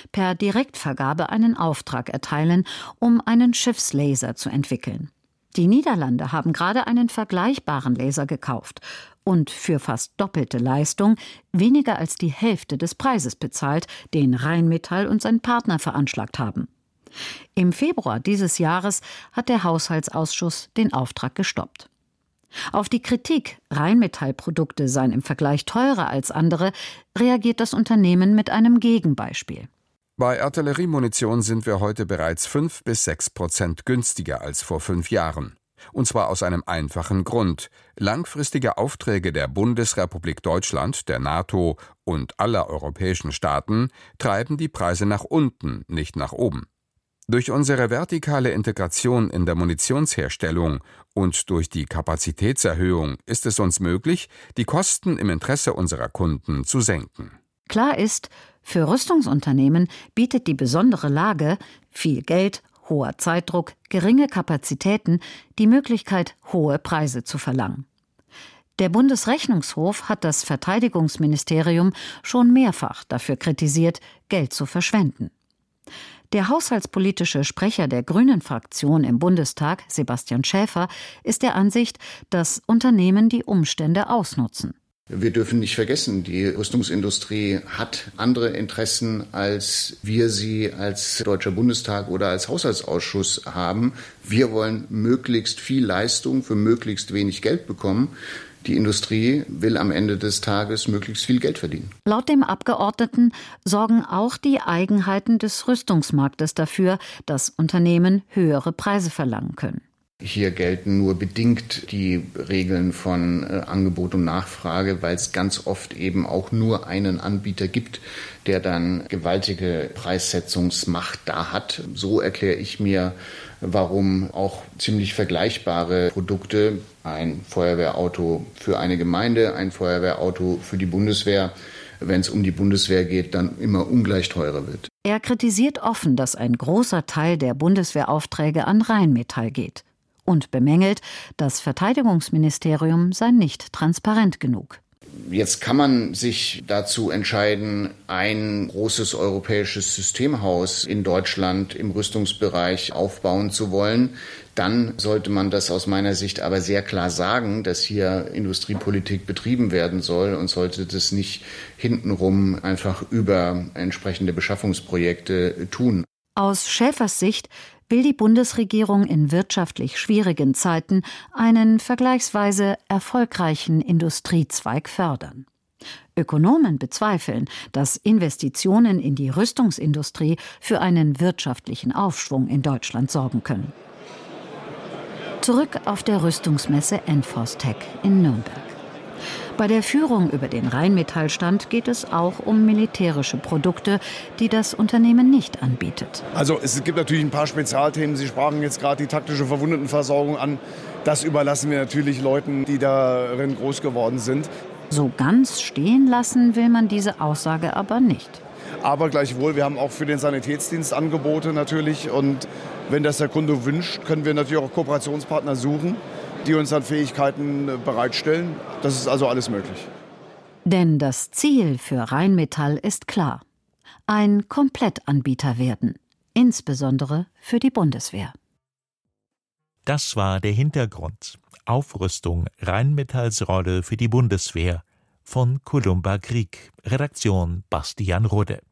per Direktvergabe einen Auftrag erteilen, um einen Schiffslaser zu entwickeln. Die Niederlande haben gerade einen vergleichbaren Laser gekauft und für fast doppelte Leistung weniger als die Hälfte des Preises bezahlt, den Rheinmetall und sein Partner veranschlagt haben. Im Februar dieses Jahres hat der Haushaltsausschuss den Auftrag gestoppt. Auf die Kritik, Rheinmetall-Produkte seien im Vergleich teurer als andere, reagiert das Unternehmen mit einem Gegenbeispiel. Bei Artilleriemunition sind wir heute bereits 5-6% günstiger als vor 5 Jahren. Und zwar aus einem einfachen Grund. Langfristige Aufträge der Bundesrepublik Deutschland, der NATO und aller europäischen Staaten treiben die Preise nach unten, nicht nach oben. Durch unsere vertikale Integration in der Munitionsherstellung und durch die Kapazitätserhöhung ist es uns möglich, die Kosten im Interesse unserer Kunden zu senken. Klar ist, für Rüstungsunternehmen bietet die besondere Lage, viel Geld, hoher Zeitdruck, geringe Kapazitäten, die Möglichkeit, hohe Preise zu verlangen. Der Bundesrechnungshof hat das Verteidigungsministerium schon mehrfach dafür kritisiert, Geld zu verschwenden. Der haushaltspolitische Sprecher der Grünen-Fraktion im Bundestag, Sebastian Schäfer, ist der Ansicht, dass Unternehmen die Umstände ausnutzen. Wir dürfen nicht vergessen, die Rüstungsindustrie hat andere Interessen, als wir sie als Deutscher Bundestag oder als Haushaltsausschuss haben. Wir wollen möglichst viel Leistung für möglichst wenig Geld bekommen. Die Industrie will am Ende des Tages möglichst viel Geld verdienen. Laut dem Abgeordneten sorgen auch die Eigenheiten des Rüstungsmarktes dafür, dass Unternehmen höhere Preise verlangen können. Hier gelten nur bedingt die Regeln von Angebot und Nachfrage, weil es ganz oft eben auch nur einen Anbieter gibt, der dann gewaltige Preissetzungsmacht da hat. So erkläre ich mir, warum auch ziemlich vergleichbare Produkte, ein Feuerwehrauto für eine Gemeinde, ein Feuerwehrauto für die Bundeswehr, wenn es um die Bundeswehr geht, dann immer ungleich teurer wird. Er kritisiert offen, dass ein großer Teil der Bundeswehraufträge an Rheinmetall geht. Und bemängelt, das Verteidigungsministerium sei nicht transparent genug. Jetzt kann man sich dazu entscheiden, ein großes europäisches Systemhaus in Deutschland im Rüstungsbereich aufbauen zu wollen. Dann sollte man das aus meiner Sicht aber sehr klar sagen, dass hier Industriepolitik betrieben werden soll und sollte das nicht hintenrum einfach über entsprechende Beschaffungsprojekte tun. Aus Schäfers Sicht will die Bundesregierung in wirtschaftlich schwierigen Zeiten einen vergleichsweise erfolgreichen Industriezweig fördern. Ökonomen bezweifeln, dass Investitionen in die Rüstungsindustrie für einen wirtschaftlichen Aufschwung in Deutschland sorgen können. Zurück auf der Rüstungsmesse Enforce-Tech in Nürnberg. Bei der Führung über den Rheinmetall-Stand geht es auch um militärische Produkte, die das Unternehmen nicht anbietet. Also es gibt natürlich ein paar Spezialthemen. Sie sprachen jetzt gerade die taktische Verwundetenversorgung an. Das überlassen wir natürlich Leuten, die darin groß geworden sind. So ganz stehen lassen will man diese Aussage aber nicht. Aber gleichwohl, wir haben auch für den Sanitätsdienst Angebote natürlich. Und wenn das der Kunde wünscht, können wir natürlich auch Kooperationspartner suchen, die uns dann Fähigkeiten bereitstellen. Das ist also alles möglich. Denn das Ziel für Rheinmetall ist klar: ein Komplettanbieter werden, insbesondere für die Bundeswehr. Das war der Hintergrund. Aufrüstung, Rheinmetalls Rolle für die Bundeswehr. Von Columba Krieg. Redaktion Bastian Rode.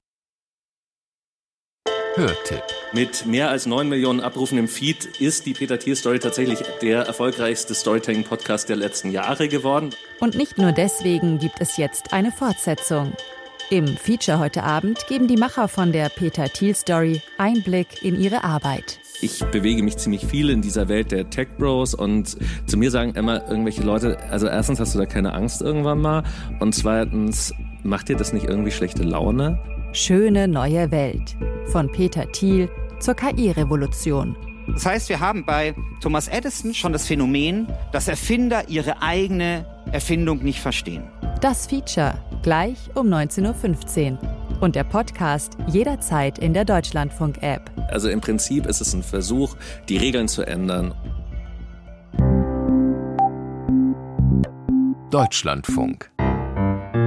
Hörtipp. Mit mehr als 9 Millionen Abrufen im Feed ist die Peter Thiel-Story tatsächlich der erfolgreichste Storytelling-Podcast der letzten Jahre geworden. Und nicht nur deswegen gibt es jetzt eine Fortsetzung. Im Feature heute Abend geben die Macher von der Peter Thiel-Story Einblick in ihre Arbeit. Ich bewege mich ziemlich viel in dieser Welt der Tech-Bros und zu mir sagen immer irgendwelche Leute, also erstens hast du da keine Angst irgendwann mal und zweitens macht dir das nicht irgendwie schlechte Laune? Schöne neue Welt. Von Peter Thiel zur KI-Revolution. Das heißt, wir haben bei Thomas Edison schon das Phänomen, dass Erfinder ihre eigene Erfindung nicht verstehen. Das Feature gleich um 19.15 Uhr. Und der Podcast jederzeit in der Deutschlandfunk-App. Also im Prinzip ist es ein Versuch, die Regeln zu ändern. Deutschlandfunk.